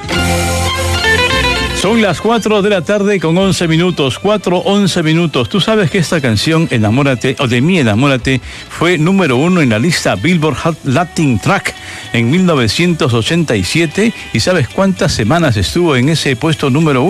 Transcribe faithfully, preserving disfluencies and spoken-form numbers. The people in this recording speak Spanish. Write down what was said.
Son las cuatro de la tarde con once minutos, cuatro, once minutos. Tú sabes que esta canción, Enamórate, o de mí Enamórate, fue número uno en la lista Billboard Hot Latin Track en mil novecientos ochenta y siete. ¿Y sabes cuántas semanas estuvo en ese puesto número uno?